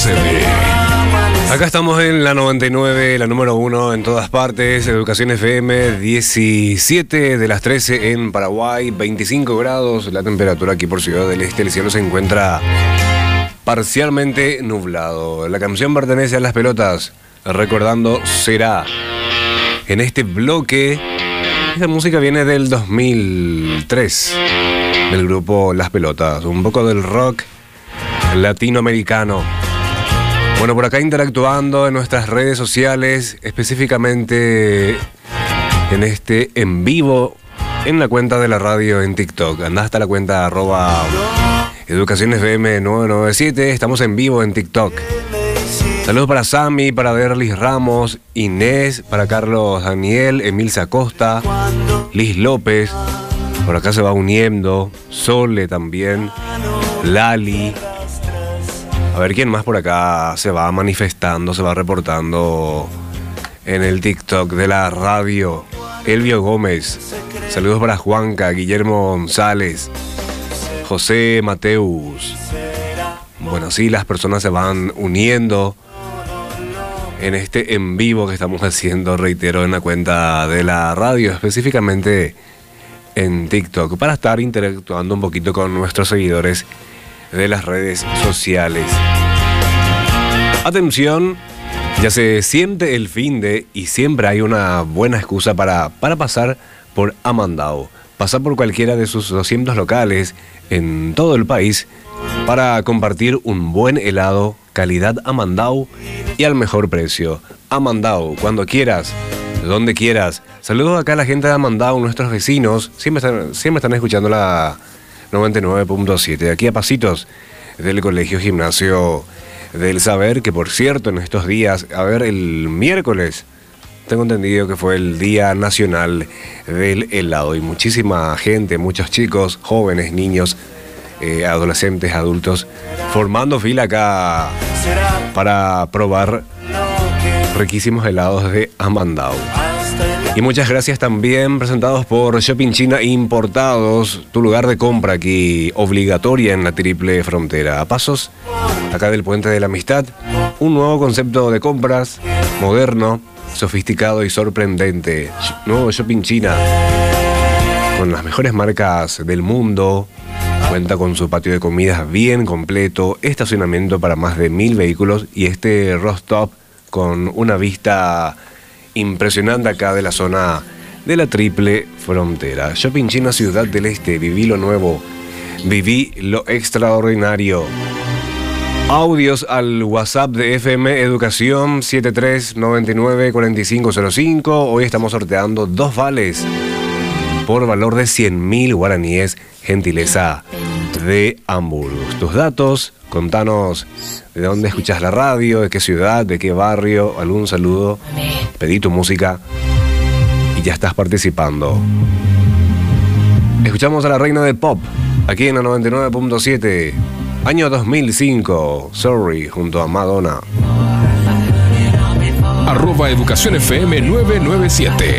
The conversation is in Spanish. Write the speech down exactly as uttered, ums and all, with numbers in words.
procede. Acá estamos en la noventa y nueve, la número uno en todas partes. Educación F M, diecisiete de las trece en Paraguay, veinticinco grados la temperatura aquí por Ciudad del Este. El cielo se encuentra parcialmente nublado. La canción pertenece a Las Pelotas, recordando Será. En este bloque, esta música viene del dos mil tres, del grupo Las Pelotas, un poco del rock latinoamericano. Bueno, por acá interactuando en nuestras redes sociales, específicamente en este en vivo en la cuenta de la radio en TikTok. Andá hasta la cuenta arroba Educación F M nueve nueve siete, estamos en vivo en TikTok. Saludos para Sammy, para Derlis Ramos, Inés, para Carlos Daniel, Emilza Acosta, Liz López, por acá se va uniendo, Sole también, Lali. A ver quién más por acá se va manifestando, se va reportando en el TikTok de la radio. Elvio Gómez, saludos para Juanca, Guillermo González, José Mateus. Bueno, sí, las personas se van uniendo en este en vivo que estamos haciendo, reitero, en la cuenta de la radio, específicamente en TikTok, para estar interactuando un poquito con nuestros seguidores de las redes sociales. Atención, ya se siente el fin de y siempre hay una buena excusa para, para pasar por Amandao. Pasar por cualquiera de sus doscientos locales en todo el país para compartir un buen helado, calidad Amandao y al mejor precio. Amandao, cuando quieras, donde quieras. Saludos acá a la gente de Amandao, nuestros vecinos. Siempre están, siempre están escuchando la noventa y nueve punto siete. Aquí a pasitos del Colegio Gimnasio del Saber, que por cierto en estos días, a ver, el miércoles tengo entendido que fue el Día Nacional del Helado y muchísima gente, muchos chicos, jóvenes, niños, eh, adolescentes, adultos, formando fila acá para probar riquísimos helados de Amandao. Y muchas gracias también, presentados por Shopping China Importados, tu lugar de compra aquí obligatoria en la triple frontera. A pasos acá del Puente de la Amistad, un nuevo concepto de compras, moderno, sofisticado y sorprendente. Nuevo Shopping China, con las mejores marcas del mundo. Cuenta con su patio de comidas bien completo, estacionamiento para más de mil vehículos y este rooftop con una vista impresionante acá de la zona de la triple frontera. Shopping China Ciudad del Este, viví lo nuevo, viví lo extraordinario. Audios al WhatsApp de F M Educación siete tres nueve nueve cuatro cinco cero cinco. Hoy estamos sorteando dos vales por valor de cien mil guaraníes, gentileza de Hamburgos. Tus datos, contanos de dónde escuchas la radio, de qué ciudad, de qué barrio, algún saludo, pedí tu música y ya estás participando. Escuchamos a la reina del pop, aquí en la noventa y nueve punto siete, año dos mil cinco, Sorry, junto a Madonna. Arroba Educación F M nueve nueve siete.